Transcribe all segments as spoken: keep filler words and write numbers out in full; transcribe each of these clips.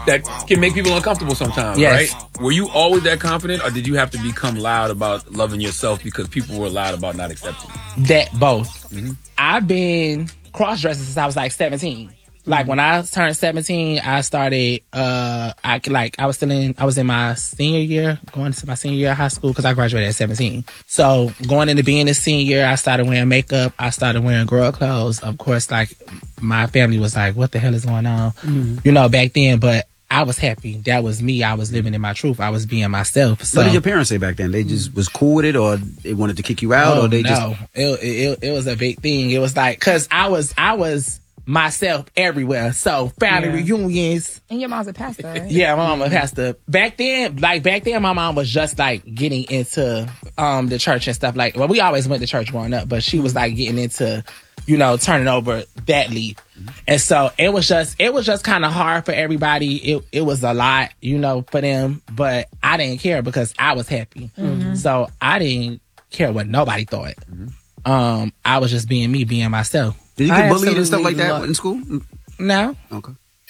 that can make people uncomfortable sometimes, yes. right? Were you always that confident, or did you have to become loud about loving yourself because people were loud about not accepting you? That both. Mm-hmm. I've been cross-dressing since I was like seventeen. Like when I turned seventeen, I started. Uh, I like I was still in. I was in my senior year, going into my senior year of high school because I graduated at seventeen. So going into being a senior, I started wearing makeup. I started wearing girl clothes. Of course, like my family was like, "What the hell is going on?" Mm-hmm. You know, back then. But I was happy. That was me. I was living in my truth. I was being myself. So, what did your parents say back then? They just was cool with it, or they wanted to kick you out, oh, or they no. just it, it it was a big thing. It was like because I was I was. myself everywhere. So family yeah. reunions. And your mom's a pastor, right? Yeah, my mom was a pastor. Back then, like back then, my mom was just like getting into um the church and stuff. Like, well, we always went to church growing up, but she was like getting into, you know, turning over that leaf. And so it was just it was just kind of hard for everybody. It it was a lot, you know, for them. But I didn't care because I was happy. Mm-hmm. So I didn't care what nobody thought. Mm-hmm. Um, I was just being me, being myself. Did you get bullied and stuff like that in school? No. Okay.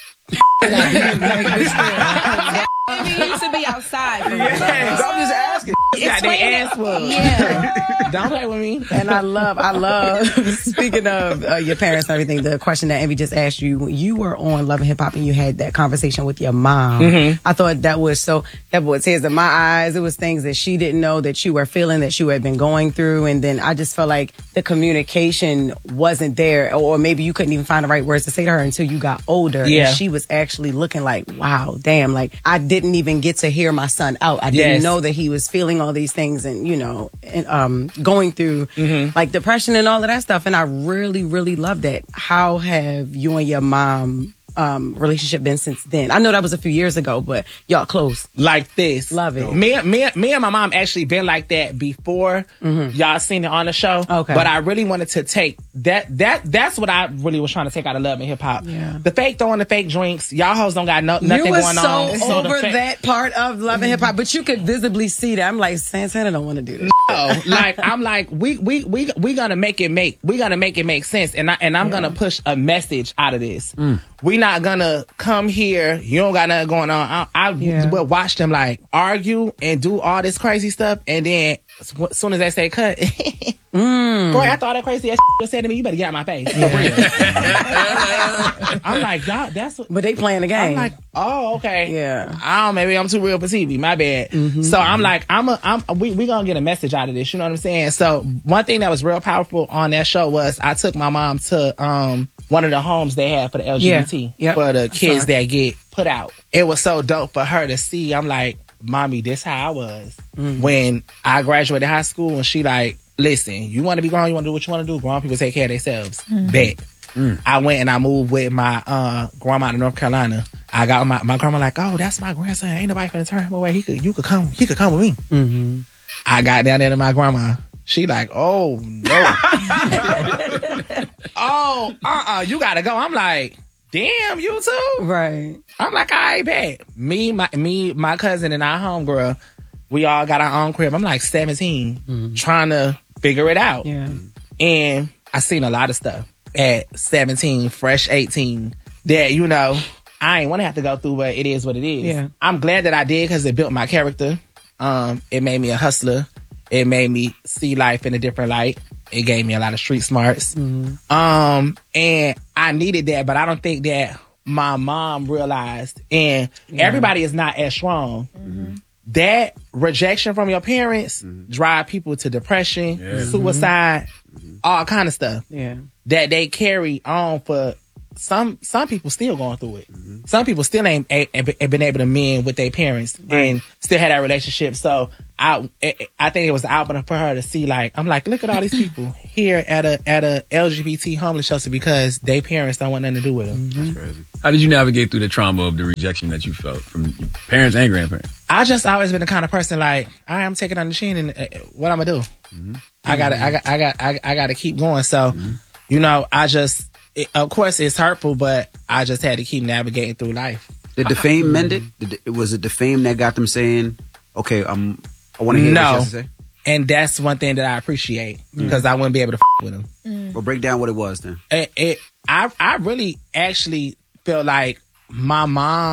Maybe you used to be outside. Yes, I'm just asking. Got their ass full. Yeah. Don't play with me. And I love, I love, speaking of uh, your parents and everything, the question that Envy just asked you, when you were on Love and Hip Hop and you had that conversation with your mom, mm-hmm. I thought that was so, that brought tears in my eyes. It was things that she didn't know that you were feeling, that you had been going through. And then I just felt like the communication wasn't there, or maybe you couldn't even find the right words to say to her until you got older. Yeah. And she was actually looking like, wow, damn, like I didn't even get to hear my son out. I didn't yes. know that he was feeling all these things and, you know, and, um, going through mm-hmm. like depression and all of that stuff. And I really, really love that. How have you and your mom um, relationship been since then? I know that was a few years ago, but y'all close. Like this. Love it. Me, me, me and my mom actually been like that before mm-hmm. y'all seen it on the show. Okay. But I really wanted to take that, that, that's what I really was trying to take out of Love and Hip Hop. Yeah. The fake throwing the fake drinks. Y'all hoes don't got no, nothing you was going so on. So over fa- that part of Love and Hip Hop, but you could visibly see that. I'm like, Santana don't want to do this. No, like I'm like we we we we gonna make it make we gonna make it make sense, and I and I'm yeah. gonna push a message out of this. Mm. We not gonna come here. You don't got nothing going on. I, I yeah. will watch them like argue and do all this crazy stuff, and then as soon as they say cut, mm. boy, after all that crazy ass you said to me, you better get out my face. Yeah. For real. I'm like, God, that's what. But they playing the game. I'm like, oh, okay. Yeah. Oh, maybe I'm too real for T V. My bad. Mm-hmm. So I'm like, I'm a, I'm we we gonna get a message out of this. You know what I'm saying? So one thing that was real powerful on that show was I took my mom to um one of the homes they had for the L G B T yeah. yep. for the kids that get put out. It was so dope for her to see. I'm like, mommy, this how I was mm-hmm. when I graduated high school, and she like, listen, you want to be grown, you want to do what you want to do. Grown people take care of themselves. Mm-hmm. Bet. Mm. I went and I moved with my uh, grandma to North Carolina. I got my, my grandma like, oh, that's my grandson. Ain't nobody finna turn him away. He could, you could come, he could come with me. Mm-hmm. I got down there to my grandma. She like, oh no. oh, uh-uh, you gotta go. I'm like, damn, you too? Right. I'm like, all right, bet. Me, my, me, my cousin, and our homegirl, we all got our own crib. I'm like seventeen, mm-hmm. trying to figure it out. Yeah. And I seen a lot of stuff at seventeen, fresh eighteen, that, you know, I ain't want to have to go through, but it is what it is. Yeah. I'm glad that I did because it built my character. Um, it made me a hustler. It made me see life in a different light. It gave me a lot of street smarts. Mm-hmm. Um, and I needed that, but I don't think that my mom realized. And yeah. everybody is not as strong. Mm-hmm. That rejection from your parents mm-hmm. drive people to depression, yeah. suicide, mm-hmm. all kind of stuff. Yeah. That they carry on for some some people still going through it. Mm-hmm. Some people still ain't, ain't, ain't been able to mend with their parents right. and still had that relationship. So I I think it was the opener for her to see, like, I'm like, look at all these people here at a at a L G B T homeless shelter because their parents don't want nothing to do with them. Mm-hmm. That's crazy. How did you navigate through the trauma of the rejection that you felt from your parents and grandparents? I just always been the kind of person like, I am taking on the chin, and uh, what I'm gonna do? Mm-hmm. I gotta, I got, I got, I, I gotta keep going. So, mm-hmm. you know, I just, it, of course, it's hurtful, but I just had to keep navigating through life. Did the fame mend it? Did it? Was it the fame that got them saying, "Okay, I'm, I want to hear no. what you have to say"? And that's one thing that I appreciate because mm. I wouldn't be able to f- with them. Mm. Well, break down what it was then. It, it, I, I really actually feel like my mom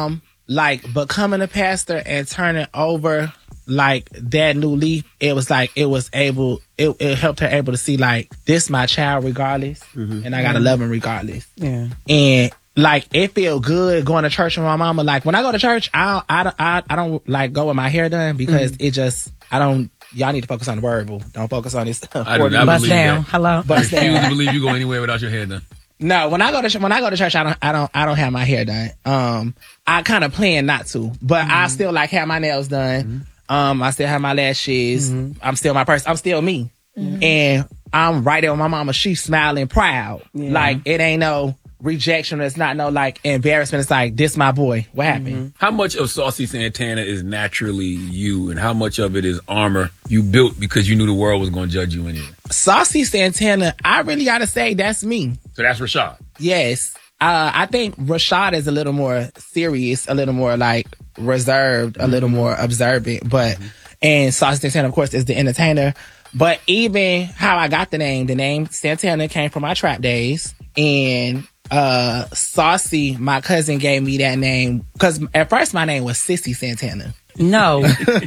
like becoming a pastor and turning over like that new leaf, it was like it was able it, it helped her able to see like this my child regardless, mm-hmm. and I gotta mm-hmm. love him regardless. Yeah. And like it feel good going to church with my mama. Like when I go to church, I I I, I don't like go with my hair done because mm-hmm. it just I don't. Y'all need to focus on the verbal. Don't focus on this. I do not bust believe down. that. Hello. Bust down. I refuse to believe you go anywhere without your hair done. No, when I go to when I go to church, I don't I don't I don't have my hair done. Um, I kind of plan not to, but mm-hmm. I still like have my nails done. Mm-hmm. Um, I still have my lashes. Mm-hmm. I'm still my person. I'm still me, mm-hmm. and I'm right there with my mama. She's smiling, proud. Yeah. Like it ain't no rejection. It's not no like embarrassment. It's like this my boy. What happened? Mm-hmm. How much of Saucy Santana is naturally you, and how much of it is armor you built because you knew the world was going to judge you anyway? Saucy Santana, I really gotta say that's me. So that's Rashad. Yes, uh, I think Rashad is a little more serious, a little more like reserved, a mm-hmm. little more observant. But mm-hmm. and Saucy Santana, of course, is the entertainer. But even how I got the name, the name Santana came from my trap days, and uh Saucy, my cousin, gave me that name because at first my name was Sissy Santana. No.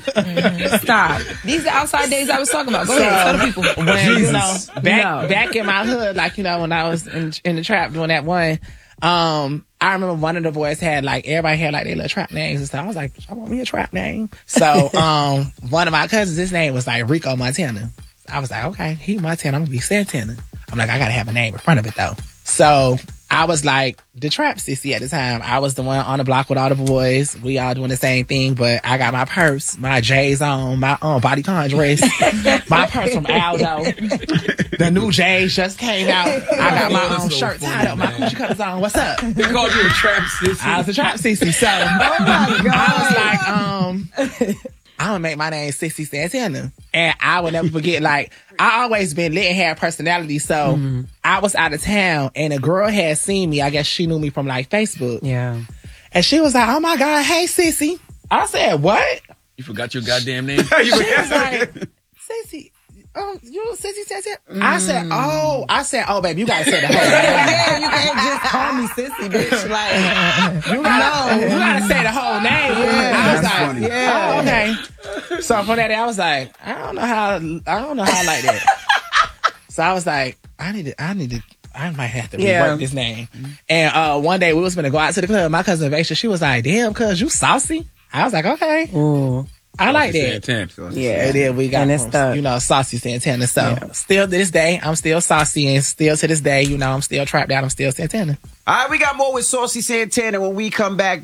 Stop. These are outside days I was talking about. Go ahead, tell the people. When, you know, back No. back in my hood, like, you know, when I was in, in the trap doing that one, um, I remember one of the boys had like, everybody had like their little trap names and stuff. I was like, I want me a trap name. So um, one of my cousins, his name was like Rico Montana. I was like, okay, he Montana, I'm gonna be Santana. I'm like, I gotta have a name in front of it though. So I was like the trap sissy at the time. I was the one on the block with all the boys. We all doing the same thing, but I got my purse, my J's on, my um, bodycon dress, my purse from Aldo. The new J's just came out. I got my own so shirt tied up, my coochie cutters on. What's up? They called you a trap sissy. I was a trap sissy. So Oh my God. I was like, um, I'm gonna make my name Sissy Santana. And I will never forget, like, I always been lit and had personality. So mm-hmm. I was out of town and a girl had seen me. I guess she knew me from like Facebook. Yeah. And she was like, oh my God, hey Sissy. I said, what? You forgot your goddamn name? She was like, Sissy. Um, you Sissy Santana? Mm. I said, oh, I said, oh, baby, you gotta say the whole name. Yeah, you can't just call me Sissy, bitch. Like, you gotta, no. you gotta say the whole name. Yeah, I was like, funny. yeah, oh, okay. So from that day, I was like, I don't know how, I don't know how I like that. So I was like, I need to, I need to, I might have to yeah. rework this name. And uh, one day we was gonna go out to the club. My cousin Vaisha, she was like, damn, cuz you saucy. I was like, okay. Ooh. I like that. Santana. Yeah, it is. We got, and it's from, the, you know, Saucy Santana. So yeah. still to this day, I'm still saucy, and still to this day, you know, I'm still trapped out. I'm still Santana. All right, we got more with Saucy Santana when we come back.